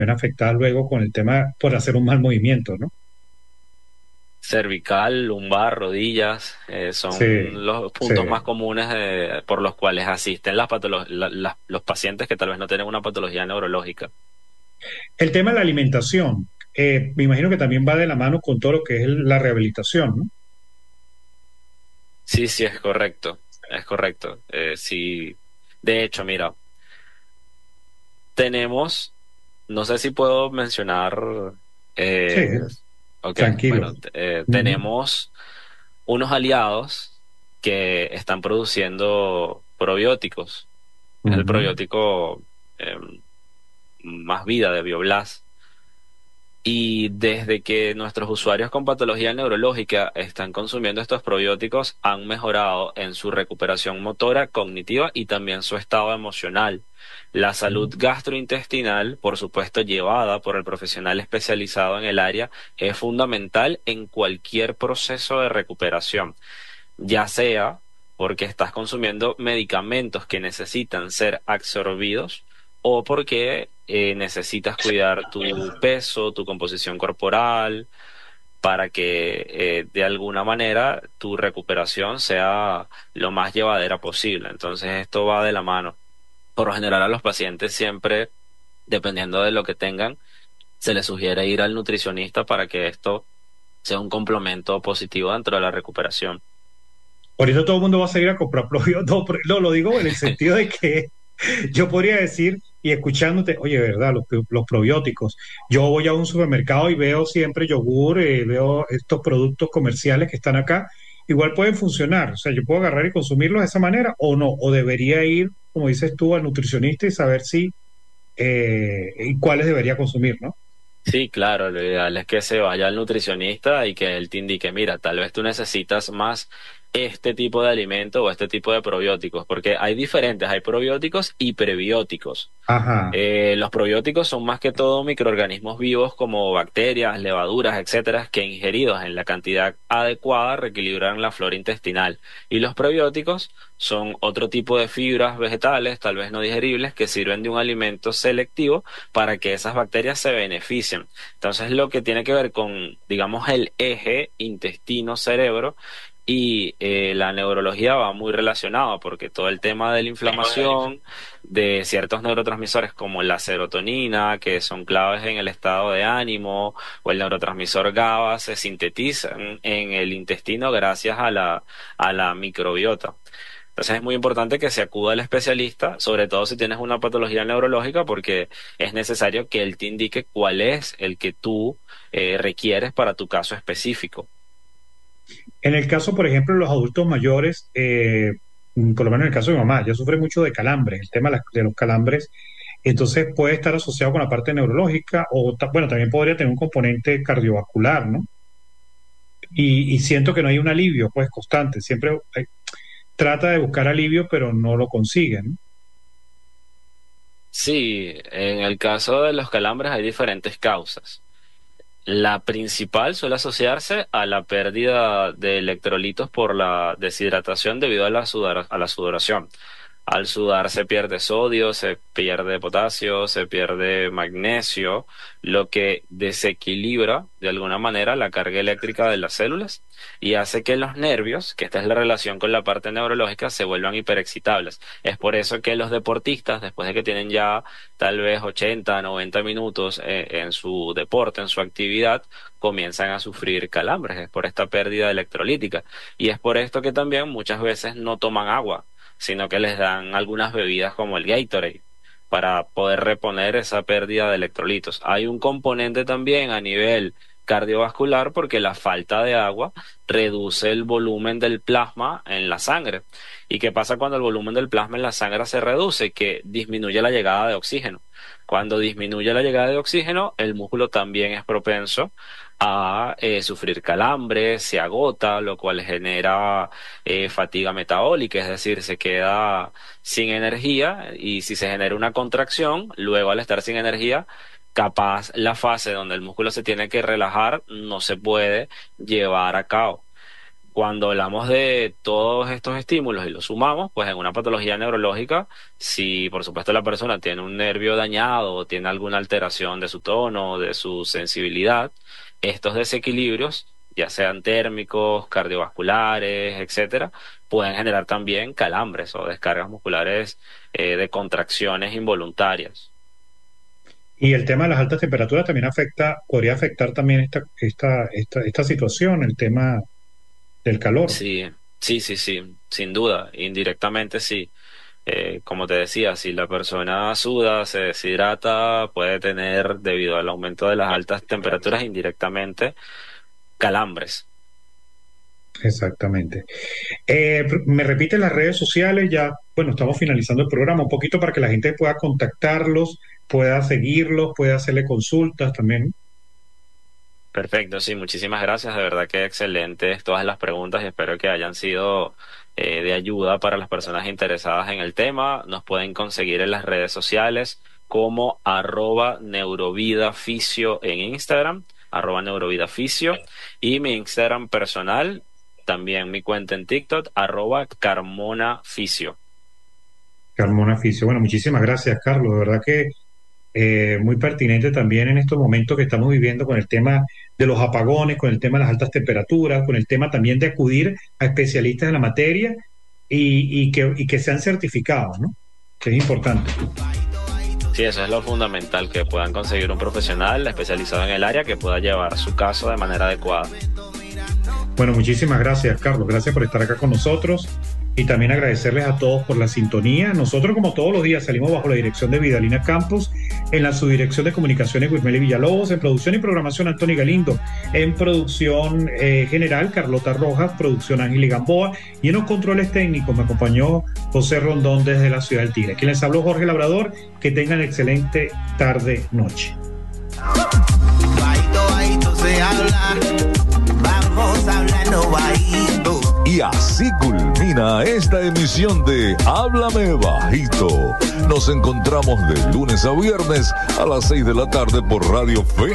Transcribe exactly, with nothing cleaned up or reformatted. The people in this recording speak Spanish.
ven afectadas luego con el tema por hacer un mal movimiento, ¿no? Cervical, lumbar, rodillas, eh, Sí, son los sí. puntos más comunes eh, por los cuales asisten las patolo- la- la- los pacientes que tal vez no tienen una patología neurológica. El tema de la alimentación, eh, me imagino que también va de la mano con todo lo que es el- la rehabilitación, ¿no? Sí, sí, es correcto, es correcto. Eh, sí, de hecho, mira, tenemos, no sé si puedo mencionar, Sí, eh, ok, tranquilo. bueno, t- eh, Ujú, tenemos unos aliados que están produciendo probióticos. Es el ujú. probiótico em, Más Vida de Bioblas. Y desde que nuestros usuarios con patología neurológica están consumiendo estos probióticos, han mejorado en su recuperación motora, cognitiva y también su estado emocional. La salud gastrointestinal, por supuesto, llevada por el profesional especializado en el área, es fundamental en cualquier proceso de recuperación, ya sea porque estás consumiendo medicamentos que necesitan ser absorbidos o porque eh, necesitas cuidar tu peso, tu composición corporal, para que eh, de alguna manera tu recuperación sea lo más llevadera posible. Entonces esto va de la mano. Por lo general a los pacientes siempre, dependiendo de lo que tengan, se les sugiere ir al nutricionista para que esto sea un complemento positivo dentro de la recuperación. Ahorita todo el mundo va a salir a comprar probióticos. No, lo digo en el sentido de que yo podría decir, y escuchándote, oye, ¿verdad? Los, los probióticos. Yo voy a un supermercado y veo siempre yogur, eh, veo estos productos comerciales que están acá. Igual pueden funcionar. O sea, yo puedo agarrar y consumirlos de esa manera o no. O debería ir, como dices tú, al nutricionista y saber si eh, y cuáles debería consumir, ¿no? Sí, claro, lo ideal es que se vaya al nutricionista y que él te indique, mira, tal vez tú necesitas más este tipo de alimento o este tipo de probióticos, porque hay diferentes, hay probióticos y prebióticos. Ajá. Eh, los probióticos son más que todo microorganismos vivos como bacterias, levaduras, etcétera, que ingeridos en la cantidad adecuada reequilibran la flora intestinal. Y los prebióticos son otro tipo de fibras vegetales, tal vez no digeribles, que sirven de un alimento selectivo para que esas bacterias se beneficien. Entonces, lo que tiene que ver con, digamos, el eje intestino-cerebro y eh, la neurología va muy relacionado porque todo el tema de la inflamación de ciertos neurotransmisores como la serotonina, que son claves en el estado de ánimo, o el neurotransmisor GABA, se sintetizan en el intestino gracias a la, a la microbiota. Entonces es muy importante que se acuda al especialista, sobre todo si tienes una patología neurológica, porque es necesario que él te indique cuál es el que tú eh, requieres para tu caso específico. En el caso, por ejemplo, de los adultos mayores, eh, mm, por lo menos en el caso de mi mamá, ella sufre mucho de calambres, el tema de, las- de los calambres, entonces puede estar asociado con la parte neurológica o, ta- bueno, también podría tener un componente cardiovascular, ¿no? Y, y siento que no hay un alivio, pues, constante, siempre hay- trata de buscar alivio, pero no lo consigue, ¿no? Sí, en el caso de los calambres hay diferentes causas. La principal suele asociarse a la pérdida de electrolitos por la deshidratación debido a la sudar- a la sudoración. Al sudar se pierde sodio, se pierde potasio, se pierde magnesio, lo que desequilibra de alguna manera la carga eléctrica de las células y hace que los nervios, que esta es la relación con la parte neurológica, se vuelvan hiperexcitables. Es por eso que los deportistas, después de que tienen ya tal vez ochenta, noventa minutos eh, en su deporte, en su actividad, comienzan a sufrir calambres, es por esta pérdida electrolítica. Y es por esto que también muchas veces no toman agua, sino que les dan algunas bebidas como el Gatorade para poder reponer esa pérdida de electrolitos. Hay un componente también a nivel cardiovascular porque la falta de agua reduce el volumen del plasma en la sangre. ¿Y qué pasa cuando el volumen del plasma en la sangre se reduce? Que disminuye la llegada de oxígeno. Cuando disminuye la llegada de oxígeno, el músculo también es propenso a eh, sufrir calambres, se agota, lo cual genera eh, fatiga metabólica, es decir, se queda sin energía y si se genera una contracción, luego al estar sin energía, capaz la fase donde el músculo se tiene que relajar no se puede llevar a cabo. Cuando hablamos de todos estos estímulos y los sumamos, pues en una patología neurológica, si por supuesto la persona tiene un nervio dañado o tiene alguna alteración de su tono, de su sensibilidad, estos desequilibrios, ya sean térmicos, cardiovasculares, etcétera, pueden generar también calambres o descargas musculares eh, de contracciones involuntarias. Y el tema de las altas temperaturas también afecta, podría afectar también esta, esta, esta, esta situación, el tema del calor. Sí, sí, sí, sí, sin duda, indirectamente sí. Eh, como te decía, si la persona suda, se deshidrata, puede tener, debido al aumento de las altas temperaturas, indirectamente calambres. Exactamente. Eh, me repite las redes sociales, ya, bueno, estamos finalizando el programa, un poquito para que la gente pueda contactarlos, pueda seguirlos, pueda hacerle consultas también. Perfecto, sí, muchísimas gracias. De verdad que excelentes todas las preguntas y espero que hayan sido eh, de ayuda para las personas interesadas en el tema. Nos pueden conseguir en las redes sociales como arroba neurovidaficio en Instagram, arroba neurovidaficio, y mi Instagram personal, también mi cuenta en TikTok, arroba carmonaficio. Carmona Fisio. Bueno, muchísimas gracias, Carlos. De verdad que eh, muy pertinente también en estos momentos que estamos viviendo con el tema de los apagones, con el tema de las altas temperaturas, con el tema también de acudir a especialistas en la materia y, y que, y que sean certificados, ¿no? Que es importante. Sí, eso es lo fundamental, que puedan conseguir un profesional especializado en el área que pueda llevar su caso de manera adecuada. Bueno, muchísimas gracias, Carlos. Gracias por estar acá con nosotros y también agradecerles a todos por la sintonía. Nosotros, como todos los días, salimos bajo la dirección de Vidalina Campos, en la subdirección de comunicaciones Wilmeli Villalobos, en producción y programación Antonio Galindo, en producción eh, general Carlota Rojas, producción Ángel Gamboa, y en los controles técnicos me acompañó José Rondón desde la ciudad del Tigre. Quien les habló, Jorge Labrador. Que tengan excelente tarde, noche. Bajito, bajito se habla. Vamos hablando bajito. Y así culmina esta emisión de Háblame Bajito. Nos encontramos de lunes a viernes a las seis de la tarde por Radio Fe